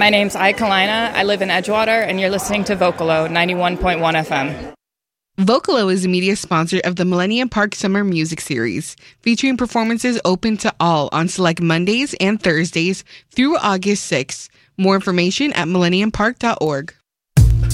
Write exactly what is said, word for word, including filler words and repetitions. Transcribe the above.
My name's I Kalina. I live in Edgewater, and you're listening to Vocalo ninety-one point one F M. Vocalo is a media sponsor of the Millennium Park Summer Music Series, featuring performances open to all on select Mondays and Thursdays through August sixth. More information at millennium park dot org.